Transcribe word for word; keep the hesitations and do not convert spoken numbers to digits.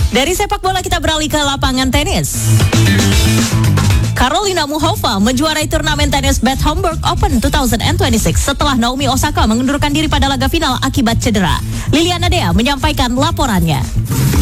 Dari sepak bola kita beralih ke lapangan tenis. Karolina Muchova menjuarai turnamen tenis Bad Homburg Open dua ribu dua puluh enam setelah Naomi Osaka mengundurkan diri pada laga final akibat cedera. Liliana Dea menyampaikan laporannya.